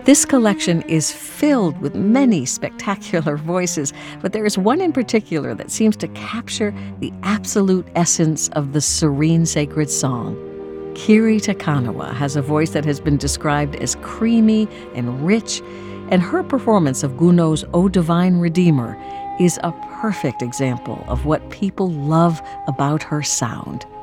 This collection is filled with many spectacular voices, but there is one in particular that seems to capture the absolute essence of the serene sacred song. Kiri Takanawa has a voice that has been described as creamy and rich, and her performance of Gounod's O Divine Redeemer is a perfect example of what people love about her sound.